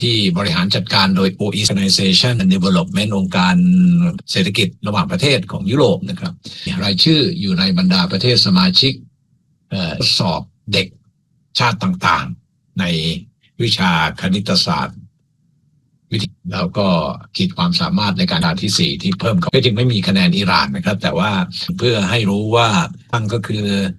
ที่บริหารจัดการโดย Organization and Development องค์การเศรษฐกิจระหว่างประเทศของยุโรปนะครับรายชื่ออยู่ในบรรดาประเทศสมาชิกทดสอบเด็กชาติต่างๆในวิชาคณิตศาสตร์แล้วก็ขีดความสามารถในการที่ 4ที่เพิ่มก็จึงไม่มีคะแนนอิหร่านนะครับแต่ว่าเพื่อให้รู้ว่าตั้งก็คือ